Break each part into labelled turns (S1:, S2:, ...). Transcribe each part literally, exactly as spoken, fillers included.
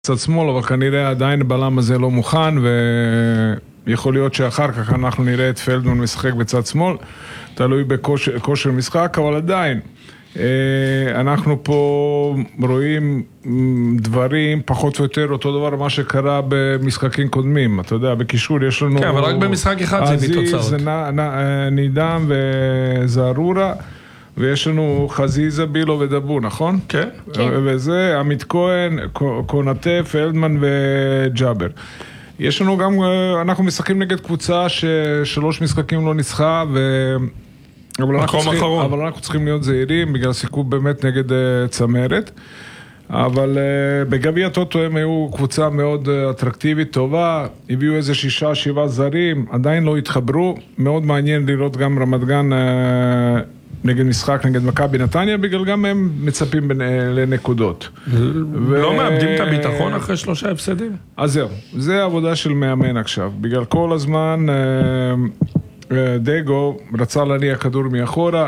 S1: צד שמאל, אבל כנראה עדיין בלם הזה לא מוכן, ויכול להיות שאחר כך אנחנו נראה את פלדמן משחק בצד שמאל, תלוי בכושר משחק, אבל עדיין אנחנו פה רואים דברים פחות או יותר אותו דבר מה שקרה במשחקים קודמים. אתה יודע, בקישור יש לנו...
S2: כן, אבל רק במשחק אחד זה הביא תוצאות.
S1: נידם וזערורה, ויש לנו חזיזה, בילו ודבו, נכון?
S2: כן.
S1: וזה עמית כהן, קונטה, פלדמן וג'אבר. יש לנו גם, אנחנו משחקים נגד קבוצה ששלוש משחקים לא ניצחה, ו... אבל אנחנו, צריכים, אבל אנחנו צריכים להיות זהירים בגלל סיכום באמת נגד uh, צמרת. אבל uh, בגביע הטוטו הם היו קבוצה מאוד uh, אטרקטיבית, טובה, הביאו איזה שישה, שבעה זרים, עדיין לא התחברו. מאוד מעניין לראות גם רמת גן uh, נגד משחק, נגד מכבי נתניה, בגלל גם הם מצפים בנ... לנקודות.
S2: לא ו... מאבדים את הביטחון אחרי שלושה הפסדים?
S1: אז זהו, זה העבודה של מאמן עכשיו. בגלל כל הזמן... Uh, דגו רצה להניע כדור מאחורה,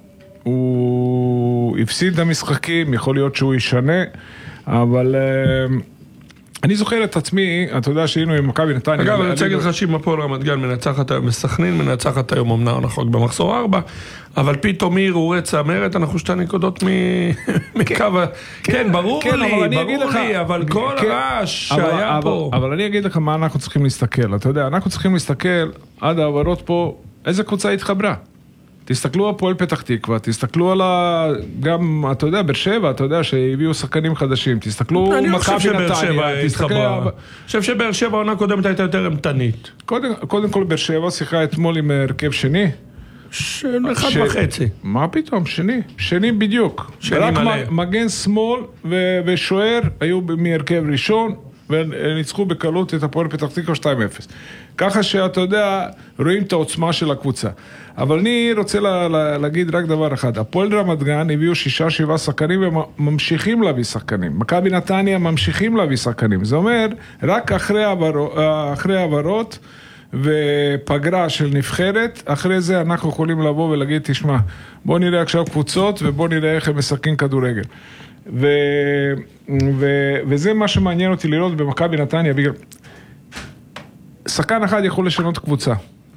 S1: הוא הפסיד את המשחקים, יכול להיות שהוא ישנה, אבל אני זוכר את עצמי, אתה יודע שהיינו עם מכבי נתניה.
S2: אגב, אני רוצה להגיד לך שאם הפועל רמת גן מנצחת היום בסכנין, מנצחת היום אמנם נכון במחזור ארבע, אבל פתאום היא רורץ צמרת, אנחנו שתי נקודות מקו... כן, ברור לי, ברור לי, אבל כל הרעש שהיה פה...
S1: אבל אני אגיד לך מה אנחנו צריכים להסתכל. אתה יודע, אנחנו צריכים להסתכל עד העברות פה, איזה קבוצה התחברה. תסתכלו על הפועל פתח תקווה, תסתכלו על ה... גם, אתה יודע, באר שבע, אתה יודע שהביאו שחקנים חדשים, תסתכלו
S2: אני חושב שבאר שבע התחברה. אני חושב שבאר שבע העונה קודמת הייתה יותר אמתנית.
S1: קודם כל באר שבע שיחה אתמול עם הרכב שני.
S2: אחד וחצי.
S1: מה פתאום? שני. שני בדיוק. רק מגן שמאל ושוער היו מהרכב ראשון, וניצחו בקלות את הפועל פתח תקווה שתיים אפס. ככה שאתה יודע, רואים את העוצמה של הקבוצה. אבל אני רוצה לה, לה, להגיד רק דבר אחד. הפועל רמת גן הביאו שישה, שבעה שחקנים וממשיכים להביא שחקנים. מכבי נתניה ממשיכים להביא שחקנים. זה אומר, רק אחרי העברות, אחרי העברות ופגרה של נבחרת, אחרי זה אנחנו יכולים לבוא ולהגיד, תשמע, בוא נראה עכשיו קבוצות ובוא נראה איך הם משחקים כדורגל. ו, ו, וזה מה שמעניין אותי לראות במכבי נתניה, בגלל שחקן אחד יכול לשנות קבוצה.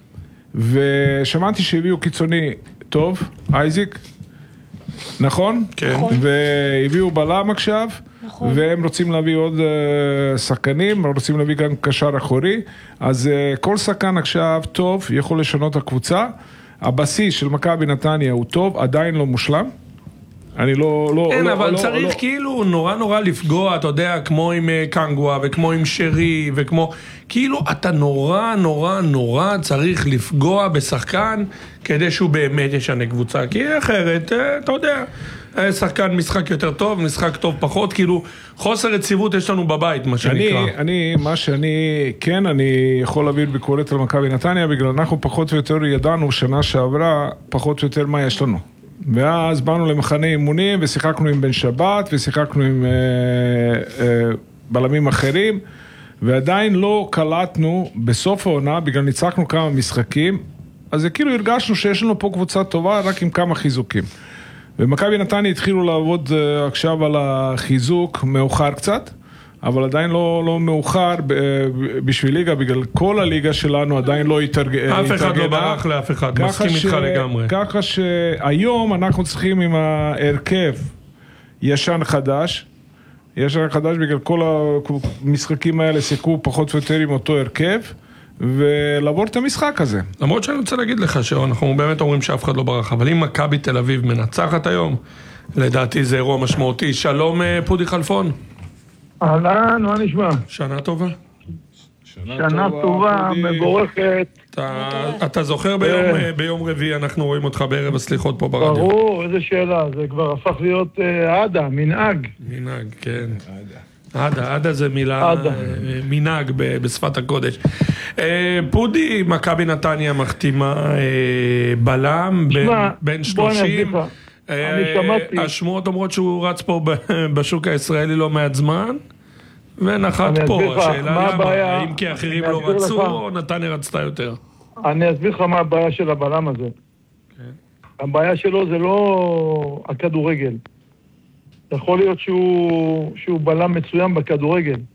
S1: ושמעתי שהביאו קיצוני טוב, אייזיק, נכון?
S2: כן.
S1: והביאו בלם עכשיו, נכון. והם רוצים להביא עוד uh, שחקנים, רוצים להביא גם קשר אחורי, אז uh, כל שחקן עכשיו טוב יכול לשנות הקבוצה. הבסיס של מכבי נתניה הוא טוב, עדיין לא מושלם. אני לא, לא,
S2: אין,
S1: לא,
S2: אבל
S1: לא,
S2: צריך
S1: לא.
S2: כאילו נורא נורא לפגוע, אתה יודע, כמו עם קנגווה וכמו עם שרי וכמו, כאילו אתה נורא נורא נורא צריך לפגוע בשחקן כדי שהוא באמת ישנה קבוצה, כי אחרת, אתה יודע, שחקן משחק יותר טוב, משחק טוב פחות, כאילו חוסר רציבות יש לנו בבית, מה שנקרא.
S1: אני, אני, מה שאני, כן, אני יכול להביא ביקורת על מכבי נתניה, בגלל אנחנו פחות או יותר ידענו שנה שעברה, פחות או יותר מה יש לנו. ואז באנו למחנה אימונים ושיחקנו עם בן שבת ושיחקנו עם אה, אה, בלמים אחרים, ועדיין לא קלטנו בסוף העונה, בגלל ניצחנו כמה משחקים, אז זה כאילו הרגשנו שיש לנו פה קבוצה טובה רק עם כמה חיזוקים. ומכבי נתניה התחילו לעבוד אה, עכשיו על החיזוק מאוחר קצת, אבל עדיין לא, לא מאוחר בשביל ליגה, בגלל כל הליגה שלנו עדיין לא התארגנה.
S2: אף אחד לא ברח לאף אחד, מסכים איתך לגמרי.
S1: ככה שהיום אנחנו צריכים עם ההרכב ישן חדש, ישן חדש בגלל כל המשחקים האלה שיחקו פחות או יותר עם אותו הרכב, ולעבור את המשחק הזה.
S2: למרות שאני רוצה להגיד לך שאנחנו באמת אומרים שאף אחד לא ברח, אבל אם מכבי תל אביב מנצחת היום, לדעתי זה אירוע משמעותי. שלום פודי חלפון.
S3: אהלן, מה נשמע?
S2: שנה טובה.
S3: שנה טובה, מבורכת.
S2: אתה זוכר ביום רביעי אנחנו רואים אותך בערב הסליחות פה ברדיו.
S3: ברור, איזה שאלה, זה כבר הפך להיות עדה, מנהג.
S2: מנהג, כן. עדה, עדה זה מילה, מנהג בשפת הקודש. פודי, מכבי נתניה מחתימה בלם בין שלושים. השמועות אומרות שהוא רץ פה בשוק הישראלי לא מעט זמן, ונחת פה. השאלה למה, האם כי האחרים לא רצו או נתניה רצתה יותר?
S3: אני אסביר לך מה הבעיה של הבלם הזה. הבעיה שלו זה לא הכדורגל. יכול להיות שהוא, שהוא בלם מצוין בכדורגל.